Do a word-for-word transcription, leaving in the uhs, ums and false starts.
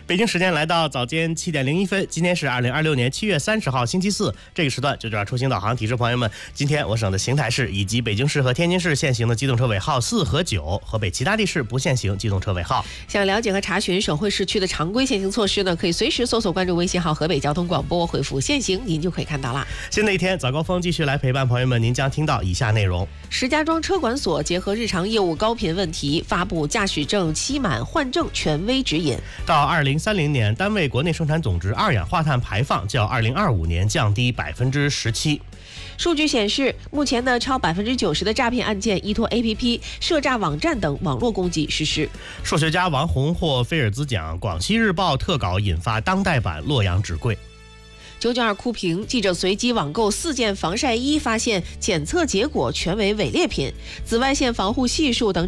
北京时间来到早间七点零一分，今天是二零二六年七月三十号星期四，这个时段就这样出行导航提示朋友们，今天我省的邢台市以及北京市和天津市限行的机动车尾号四和九，河北其他地市不限行机动车尾号。 想了解和查询省会市区的常规限行措施呢，可以随时搜索关注微信号河北交通广播，回复限行，您就可以看到了。 新的一天早高峰继续来陪伴朋友们，您将听到以下内容： 石家庄车管所结合日常业务高频问题，发布驾驶证期满换证权威指引。 到二零三零年，单位国内生产总值二氧化碳排放较二零二五年降低百分之十七。 数据显示，目前呢，超百分之九十的诈骗案件依托 A P P、涉诈网站等网络攻击实施。 数学家王红获菲尔兹奖，广西日报特稿引发当代版洛阳纸贵。 九九二酷评，记者随机网购四件防晒衣，发现检测结果全为伪劣品，紫外线防护系数等